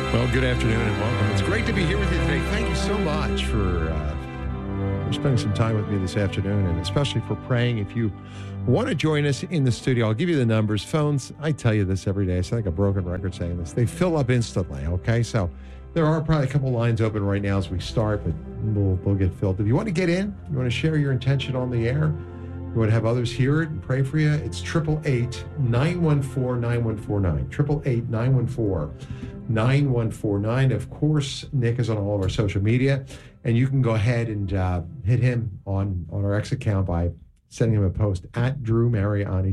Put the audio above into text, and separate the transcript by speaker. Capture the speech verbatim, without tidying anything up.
Speaker 1: Well, good afternoon and welcome. It's great to be here with you today. Thank you so much for, uh, for spending some time with me this afternoon, and especially for praying. If you want to join us in the studio, I'll give you the numbers. Phones, I tell you this every day. I sound like a broken record saying this. They fill up instantly, okay? So there are probably a couple lines open right now as we start, but we'll, we'll get filled. If you want to get in, you want to share your intention on the air, you want to have others hear it and pray for you, it's eight eight eight, nine one four, nine one four nine. eight eight eight, nine one four, nine one four nine. Of course, Nick is on all of our social media, and you can go ahead and uh, hit him on, on our X account by sending him a post at Drew Mariani.